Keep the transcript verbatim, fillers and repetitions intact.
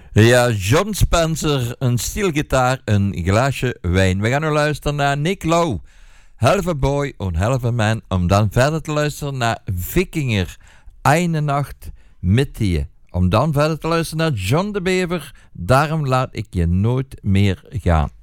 Ja, John Spencer, een stielgitaar, een glaasje wijn. We gaan nu luisteren naar Nick Lowe, Halve Boy en Halve Man, om dan verder te luisteren naar Vikinger, Eine Nacht mit dir. Om dan verder te luisteren naar John de Bever, Daarom laat ik je nooit meer gaan.